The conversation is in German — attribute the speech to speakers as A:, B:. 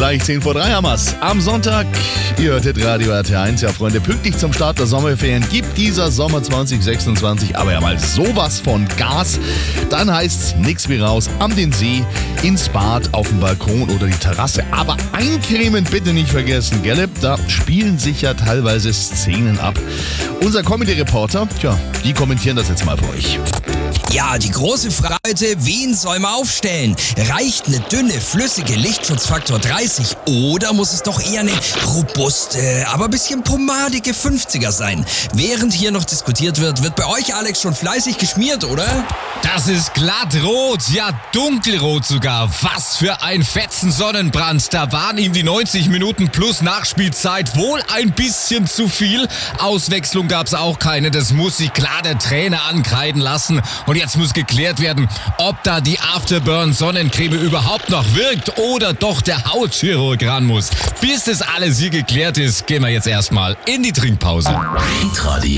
A: Gleich 10 vor 3 haben wir's. Am Sonntag, ihr hörtet Radio RT1, ja Freunde, pünktlich zum Start der Sommerferien gibt dieser Sommer 2026 aber ja mal sowas von Gas. Dann heißt's nix wie raus, am den See, ins Bad, auf dem Balkon oder die Terrasse. Aber eincremen bitte nicht vergessen, gell? Da spielen sich ja teilweise Szenen ab. Unser Comedy-Reporter, die kommentieren das jetzt mal für euch.
B: Ja, die große Frage heute, wen soll man aufstellen? Reicht eine dünne, flüssige Lichtschutzfaktor 30 oder muss es doch eher eine robuste, aber ein bisschen pomadige 50er sein? Während hier noch diskutiert wird bei euch, Alex, schon fleißig geschmiert, oder?
C: Das ist glattrot, ja dunkelrot sogar. Was für ein fetzen Sonnenbrand. Da waren ihm die 90 Minuten plus Nachspielzeit wohl ein bisschen zu viel. Auswechslung gab's auch keine, das muss sich klar der Trainer ankreiden lassen. Und jetzt muss geklärt werden, ob da die Afterburn-Sonnencreme überhaupt noch wirkt oder doch der Hautchirurg ran muss. Bis das alles hier geklärt ist, gehen wir jetzt erstmal in die Trinkpause.